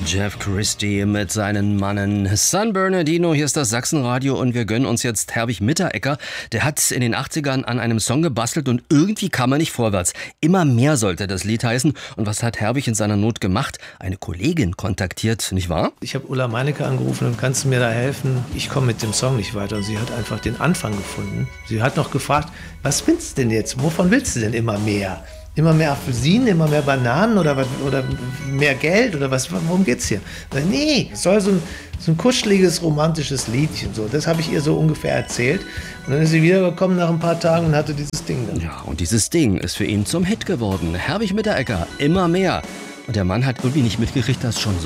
Jeff Christie mit seinen Mannen San Bernardino. Hier ist das Sachsenradio und wir gönnen uns jetzt Herbig Mitteregger. Der hat in den 80ern an einem Song gebastelt und irgendwie kam er nicht vorwärts. Immer mehr sollte das Lied heißen. Und was hat Herbig in seiner Not gemacht? Eine Kollegin kontaktiert, nicht wahr? Ich habe Ulla Meinecke angerufen und kannst du mir da helfen? Ich komme mit dem Song nicht weiter. Und sie hat einfach den Anfang gefunden. Sie hat noch gefragt, was willst du denn jetzt? Wovon willst du denn immer mehr? Immer mehr Apfelsinen, immer mehr Bananen oder mehr Geld oder was? Worum geht's hier? Nee, es soll so ein kuscheliges, romantisches Liedchen. So. Das habe ich ihr so ungefähr erzählt. Und dann ist sie wiedergekommen nach ein paar Tagen und hatte dieses Ding dann. Ja, und dieses Ding ist für ihn zum Hit geworden. Herbig Mitteregger, immer mehr. Und der Mann hat irgendwie nicht mitgekriegt, dass schon